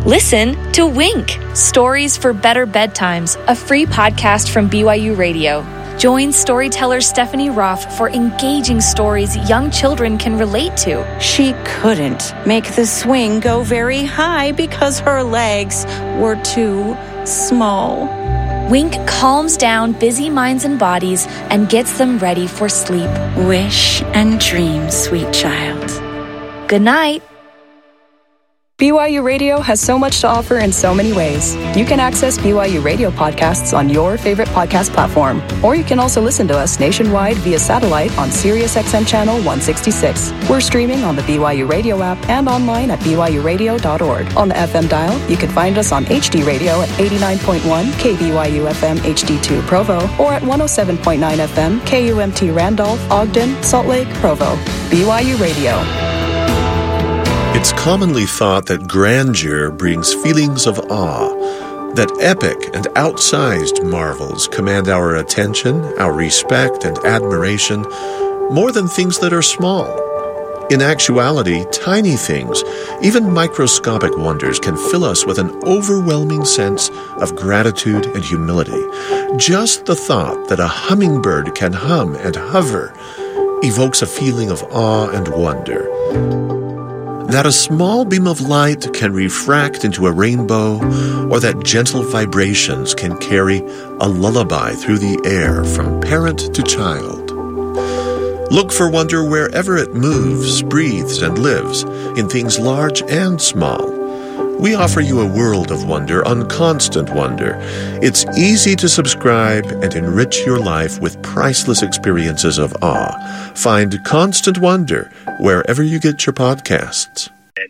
Listen to Wink, Stories for Better Bedtimes, a free podcast from BYU Radio. Join storyteller Stephanie Roth for engaging stories young children can relate to. She couldn't make the swing go very high because her legs were too small. Wink calms down busy minds and bodies and gets them ready for sleep. Wish and dream, sweet child. Good night. BYU Radio has so much to offer in so many ways. You can access BYU Radio podcasts on your favorite podcast platform, or you can also listen to us nationwide via satellite on SiriusXM Channel 166. We're streaming on the BYU Radio app and online at byuradio.org. On the FM dial, you can find us on HD Radio at 89.1 KBYU FM HD2 Provo, or at 107.9 FM KUMT Randolph, Ogden, Salt Lake, Provo. BYU Radio. It's commonly thought that grandeur brings feelings of awe, that epic and outsized marvels command our attention, our respect, and admiration more than things that are small. In actuality, tiny things, even microscopic wonders, can fill us with an overwhelming sense of gratitude and humility. Just the thought that a hummingbird can hum and hover evokes a feeling of awe and wonder. That a small beam of light can refract into a rainbow, or that gentle vibrations can carry a lullaby through the air from parent to child. Look for wonder wherever it moves, breathes, and lives, in things large and small. We offer you a world of wonder on Constant Wonder. It's easy to subscribe and enrich your life with priceless experiences of awe. Find Constant Wonder wherever you get your podcasts.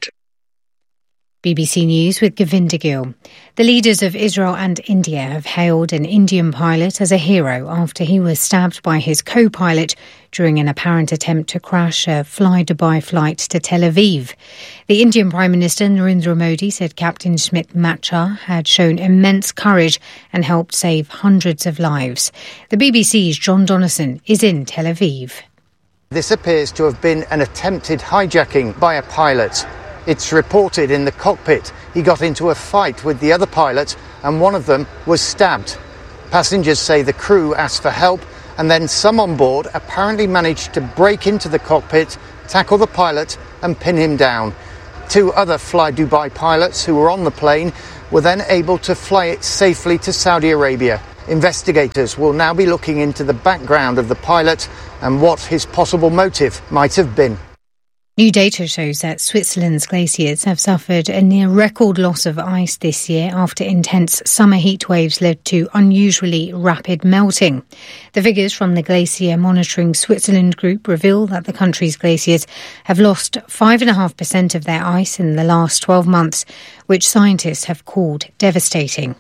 BBC News with Govinda Gill. The leaders of Israel and India have hailed an Indian pilot as a hero after he was stabbed by his co-pilot during an apparent attempt to crash a Fly Dubai flight to Tel Aviv. The Indian Prime Minister Narendra Modi said Captain Smit Machar had shown immense courage and helped save hundreds of lives. The BBC's John Donnison is in Tel Aviv. This appears to have been an attempted hijacking by a pilot. It's reported in the cockpit he got into a fight with the other pilot and one of them was stabbed. Passengers say the crew asked for help and then some on board apparently managed to break into the cockpit, tackle the pilot and pin him down. Two other Fly Dubai pilots who were on the plane were then able to fly it safely to Saudi Arabia. Investigators will now be looking into the background of the pilot and what his possible motive might have been. New data shows that Switzerland's glaciers have suffered a near-record loss of ice this year after intense summer heat waves led to unusually rapid melting. The figures from the Glacier Monitoring Switzerland group reveal that the country's glaciers have lost 5.5% of their ice in the last 12 months, which scientists have called devastating.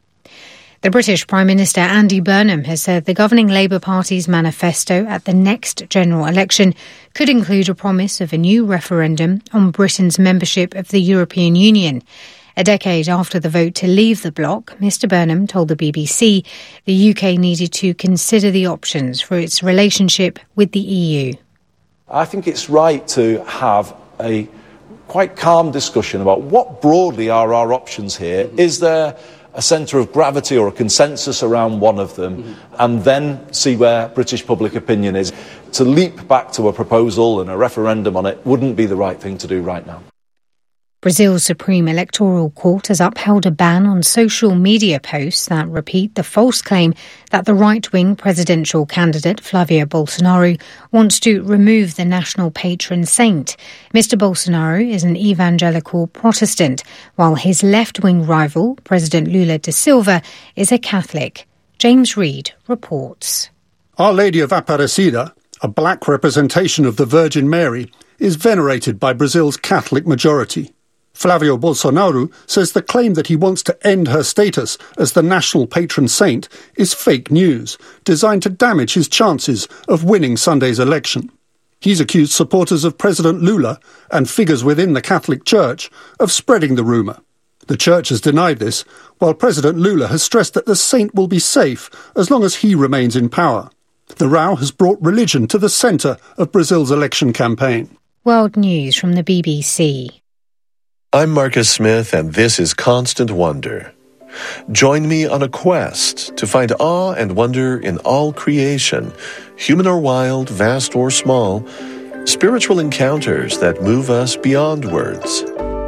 The British Prime Minister Andy Burnham has said the governing Labour Party's manifesto at the next general election could include a promise of a new referendum on Britain's membership of the European Union. A decade after the vote to leave the bloc, Mr Burnham told the BBC the UK needed to consider the options for its relationship with the EU. I think it's right to have a quite calm discussion about what broadly are our options here. Is there a centre of gravity or a consensus around one of them, and then see where British public opinion is. To leap back to a proposal and a referendum on it wouldn't be the right thing to do right now. Brazil's Supreme Electoral Court has upheld a ban on social media posts that repeat the false claim that the right-wing presidential candidate Flavio Bolsonaro wants to remove the national patron saint. Mr Bolsonaro is an evangelical Protestant, while his left-wing rival, President Lula da Silva, is a Catholic. James Reid reports. Our Lady of Aparecida, a black representation of the Virgin Mary, is venerated by Brazil's Catholic majority. Flavio Bolsonaro says the claim that he wants to end her status as the national patron saint is fake news, designed to damage his chances of winning Sunday's election. He's accused supporters of President Lula and figures within the Catholic Church of spreading the rumour. The Church has denied this, while President Lula has stressed that the saint will be safe as long as he remains in power. The row has brought religion to the centre of Brazil's election campaign. World News from the BBC. I'm Marcus Smith, and this is Constant Wonder. Join me on a quest to find awe and wonder in all creation, human or wild, vast or small, spiritual encounters that move us beyond words.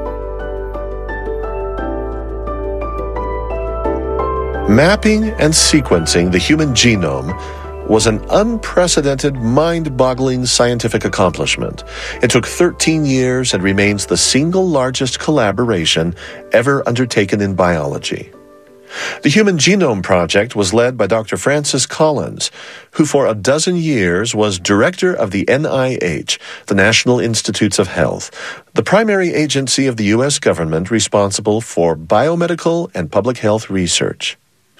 Mapping and sequencing the human genome was an unprecedented, mind-boggling scientific accomplishment. It took 13 years and remains the single largest collaboration ever undertaken in biology. The Human Genome Project was led by Dr. Francis Collins, who for a dozen years was director of the NIH, the National Institutes of Health, the primary agency of the U.S. government responsible for biomedical and public health research.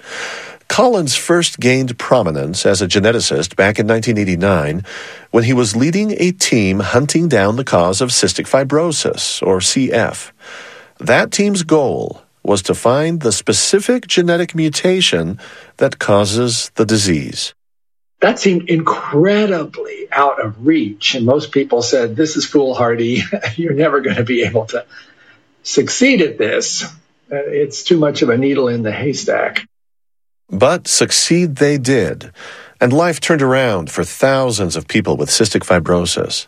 Collins first gained prominence as a geneticist back in 1989 when he was leading a team hunting down the cause of cystic fibrosis, or CF. That team's goal was to find the specific genetic mutation that causes the disease. That seemed incredibly out of reach, and most people said, this is foolhardy. You're never going to be able to succeed at this. It's too much of a needle in the haystack. But succeed they did, and life turned around for thousands of people with cystic fibrosis.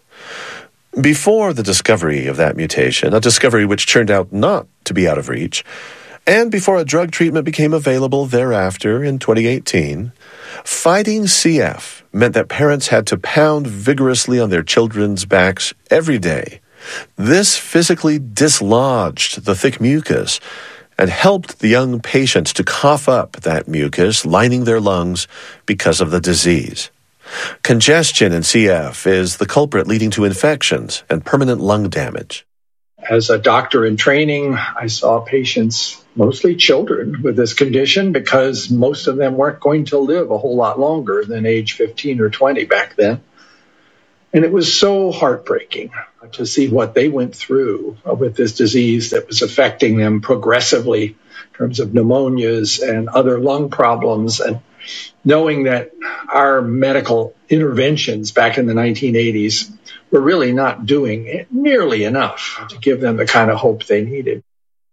Before the discovery of that mutation, a discovery which turned out not to be out of reach, and before a drug treatment became available thereafter in 2018, fighting CF meant that parents had to pound vigorously on their children's backs every day. This physically dislodged the thick mucus and helped the young patients to cough up that mucus lining their lungs because of the disease. Congestion in CF is the culprit leading to infections and permanent lung damage. As a doctor in training, I saw patients, mostly children, with this condition because most of them weren't going to live a whole lot longer than age 15 or 20 back then. And it was so heartbreaking to see what they went through with this disease that was affecting them progressively in terms of pneumonias and other lung problems. And knowing that our medical interventions back in the 1980s were really not doing nearly enough to give them the kind of hope they needed.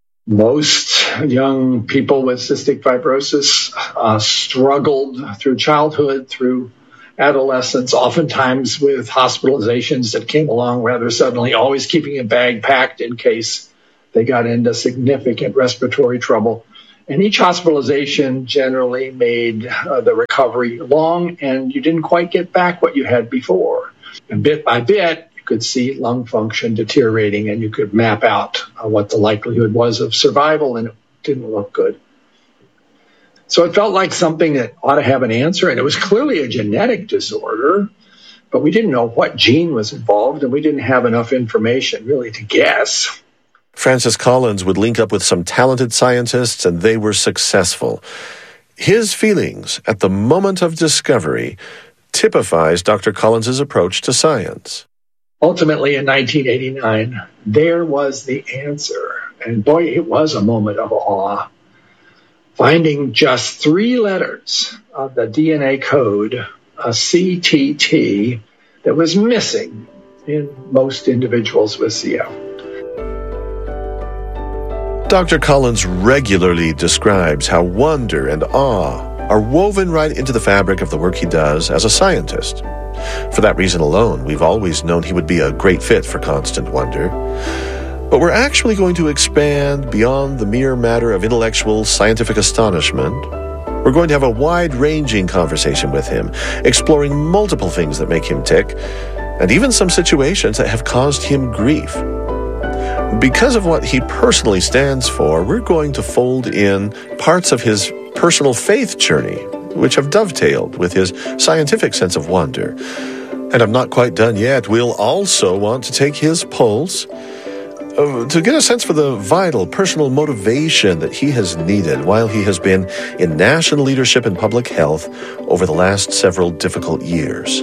Most young people with cystic fibrosis struggled through childhood, through adolescence, oftentimes with hospitalizations that came along rather suddenly, always keeping a bag packed in case they got into significant respiratory trouble. And each hospitalization generally made the recovery long, and you didn't quite get back what you had before. And bit by bit, you could see lung function deteriorating, and you could map out what the likelihood was of survival, and it didn't look good. So it felt like something that ought to have an answer, and it was clearly a genetic disorder, but we didn't know what gene was involved, and we didn't have enough information really to guess. Francis Collins would link up with some talented scientists, and they were successful. His feelings at the moment of discovery typifies Dr. Collins's approach to science. Ultimately, in 1989, there was the answer, and boy, it was a moment of awe. Finding just 3 letters of the DNA code, a CTT, that was missing in most individuals with CF. Dr. Collins regularly describes how wonder and awe are woven right into the fabric of the work he does as a scientist. For that reason alone, we've always known he would be a great fit for Constant Wonder. But we're actually going to expand beyond the mere matter of intellectual, scientific astonishment. We're going to have a wide-ranging conversation with him, exploring multiple things that make him tick, and even some situations that have caused him grief. Because of what he personally stands for, we're going to fold in parts of his personal faith journey, which have dovetailed with his scientific sense of wonder. And I'm not quite done yet. We'll also want to take his pulse to get a sense for the vital personal motivation that he has needed while he has been in national leadership in public health over the last several difficult years.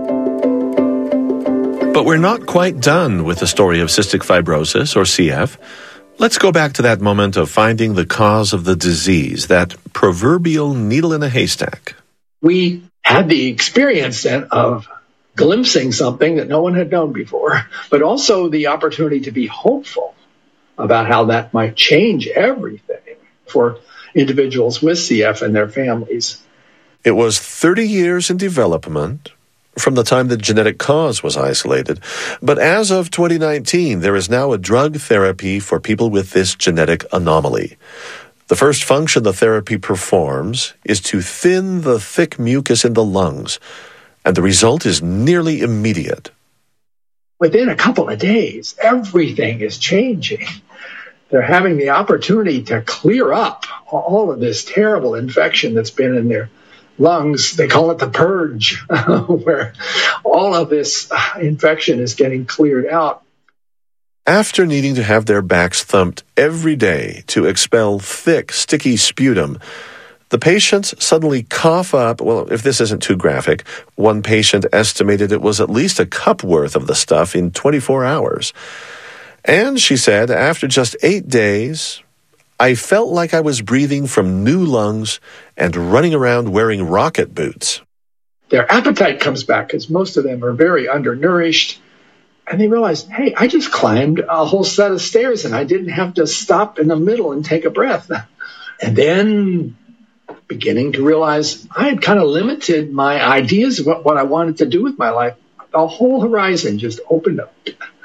But we're not quite done with the story of cystic fibrosis, or CF. Let's go back to that moment of finding the cause of the disease, that proverbial needle in a haystack. We had the experience then of glimpsing something that no one had known before, but also the opportunity to be hopeful about how that might change everything for individuals with CF and their families. It was 30 years in development from the time the genetic cause was isolated. But as of 2019, there is now a drug therapy for people with this genetic anomaly. The first function the therapy performs is to thin the thick mucus in the lungs, and the result is nearly immediate. Within a couple of days, everything is changing. They're having the opportunity to clear up all of this terrible infection that's been in their lungs. They call it the purge, where all of this infection is getting cleared out. After needing to have their backs thumped every day to expel thick, sticky sputum, the patients suddenly cough up, well, if this isn't too graphic, one patient estimated it was at least a cup worth of the stuff in 24 hours. And she said, after just 8 days, I felt like I was breathing from new lungs and running around wearing rocket boots. Their appetite comes back because most of them are very undernourished. And they realize, hey, I just climbed a whole set of stairs and I didn't have to stop in the middle and take a breath. And then beginning to realize I had kind of limited my ideas of what I wanted to do with my life. The whole horizon just opened up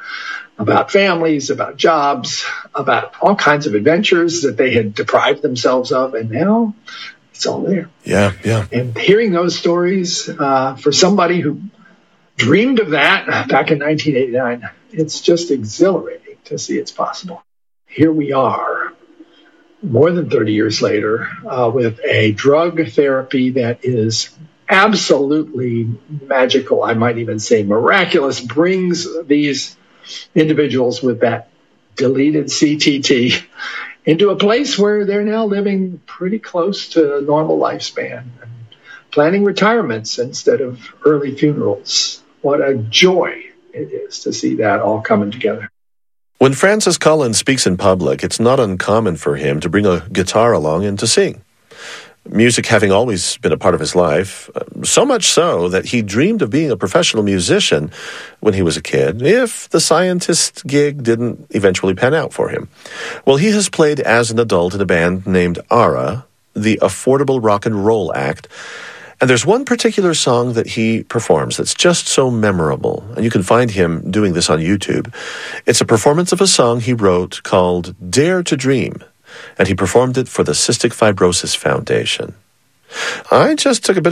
about families, about jobs, about all kinds of adventures that they had deprived themselves of. And now it's all there. Yeah. And hearing those stories for somebody who dreamed of that back in 1989, it's just exhilarating to see it's possible. Here we are, more than 30 years later, with a drug therapy that is absolutely magical, I might even say miraculous, brings these individuals with that deleted CTT into a place where they're now living pretty close to a normal lifespan and planning retirements instead of early funerals. What a joy it is to see that all coming together. When Francis Collins speaks in public, it's not uncommon for him to bring a guitar along and to sing. Music having always been a part of his life, so much so that he dreamed of being a professional musician when he was a kid, if the scientist gig didn't eventually pan out for him. Well, he has played as an adult in a band named ARA, the Affordable Rock and Roll Act, and there's one particular song that he performs that's just so memorable, and you can find him doing this on YouTube. It's a performance of a song he wrote called Dare to Dream, and he performed it for the Cystic Fibrosis Foundation. I just took a bit